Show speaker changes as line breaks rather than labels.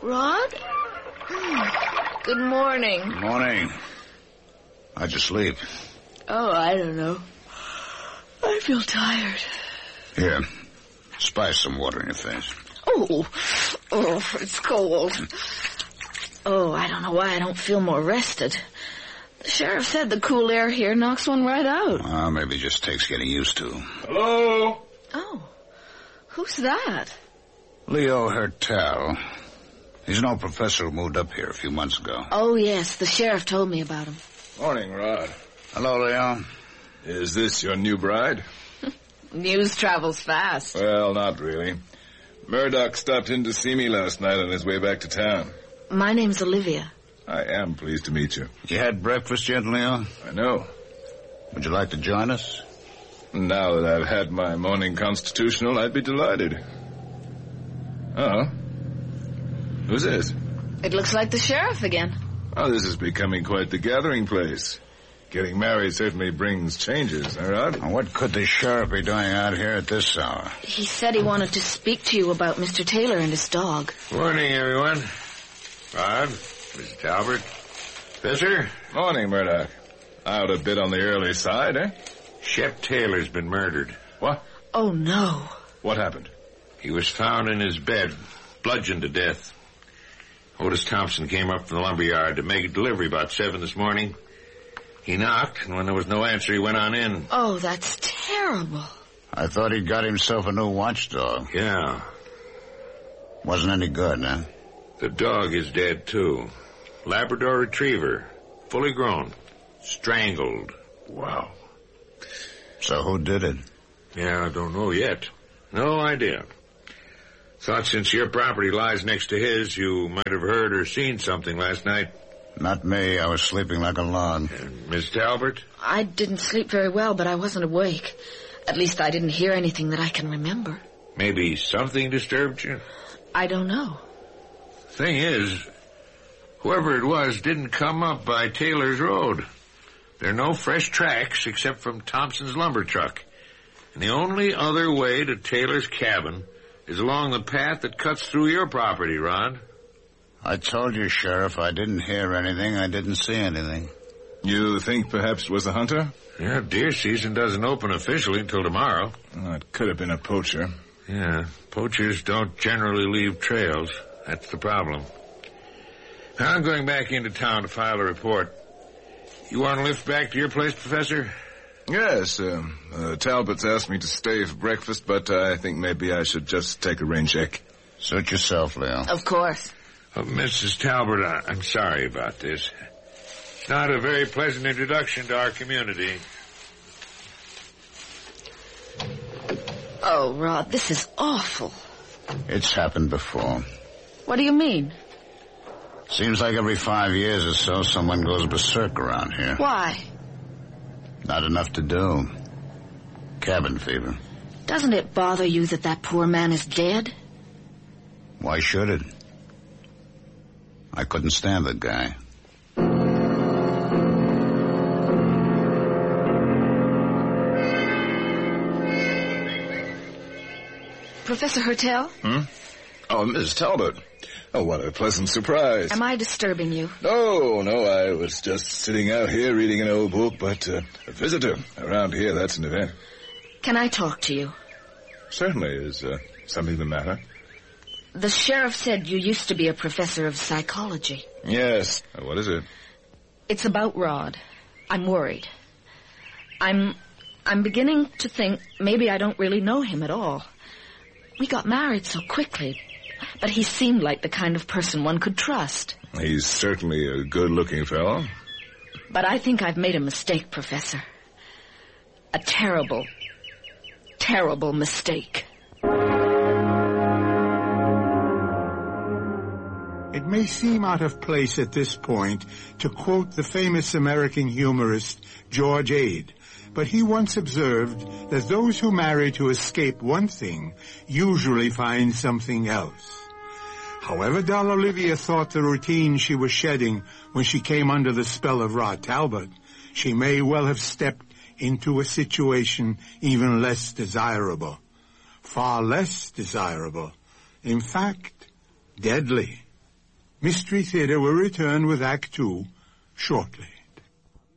Rod? Good morning.
Morning. How'd you sleep?
Oh, I don't know. I feel tired.
Here, spice some water in your face.
Oh, it's cold. Oh, I don't know why I don't feel more rested. The sheriff said the cool air here knocks one right out.
Well, maybe it just takes getting used to.
Hello?
Oh, who's that?
Leo Hertel. He's an old professor who moved up here a few months ago.
Oh, yes, the sheriff told me about him.
Morning, Rod.
Hello, Leo.
Is this your new bride?
News travels fast.
Well, not really. Murdoch stopped in to see me last night on his way back to town.
My name's Olivia.
I am pleased to meet you.
You had breakfast yet, Leo?
I know.
Would you like to join us?
Now that I've had my morning constitutional, I'd be delighted. Oh. Who's this?
It looks like the sheriff again.
Oh, this is becoming quite the gathering place. Getting married certainly brings changes, huh, Rod?
Now, what could the sheriff be doing out here at this hour?
He said he wanted to speak to you about Mr. Taylor and his dog.
Morning, everyone. Rod, Mr. Talbot, Professor.
Morning, Murdoch. Out a bit on the early side, eh?
Shep Taylor's been murdered.
What?
Oh, no.
What happened?
He was found in his bed, bludgeoned to death. Otis Thompson came up from the lumberyard to make a delivery about 7 this morning. He knocked, and when there was no answer, he went on in.
Oh, that's terrible.
I thought he'd got himself a new watchdog.
Yeah.
Wasn't any good, huh?
The dog is dead, too. Labrador Retriever, fully grown, strangled.
Wow.
So who did it?
Yeah, I don't know yet. No idea. Thought since your property lies next to his, you might have heard or seen something last night.
Not me. I was sleeping like a log.
Miss Talbot?
I didn't sleep very well, but I wasn't awake. At least I didn't hear anything that I can remember.
Maybe something disturbed you?
I don't know.
Thing is, whoever it was didn't come up by Taylor's Road. There are no fresh tracks except from Thompson's lumber truck. And the only other way to Taylor's cabin is along the path that cuts through your property, Rod.
I told you, Sheriff, I didn't hear anything. I didn't see anything.
You think perhaps it was a hunter?
Yeah, deer season doesn't open officially until tomorrow.
Oh, it could have been a poacher.
Yeah, poachers don't generally leave trails. That's the problem. Now, I'm going back into town to file a report. You want to lift back to your place, Professor?
Yes, Talbot's asked me to stay for breakfast, but I think maybe I should just take a rain check.
Suit yourself, Leo.
Of course.
Mrs. Talbot, I'm sorry about this. It's not a very pleasant introduction to our community.
Oh, Rod, this is awful.
It's happened before.
What do you mean?
Seems like every 5 years or so someone goes berserk around here.
Why?
Not enough to do. Cabin fever.
Doesn't it bother you that that poor man is dead?
Why should it? I couldn't stand the guy.
Professor Hertel?
Oh, Miss Talbot. Oh, what a pleasant surprise.
Am I disturbing you?
No, I was just sitting out here reading an old book, but a visitor around here, that's an event.
Can I talk to you?
Certainly. Is something the matter?
The sheriff said you used to be a professor of psychology.
Yes. What is it?
It's about Rod. I'm worried. I'm beginning to think maybe I don't really know him at all. We got married so quickly, but he seemed like the kind of person one could trust.
He's certainly a good-looking fellow.
But I think I've made a mistake, Professor. A terrible, terrible mistake.
It may seem out of place at this point to quote the famous American humorist George Ade, but he once observed that those who marry to escape one thing usually find something else. However dull Olivia thought the routine she was shedding when she came under the spell of Rod Talbot, she may well have stepped into a situation even less desirable. Far less desirable. In fact, deadly. Mystery Theater will return with Act Two shortly.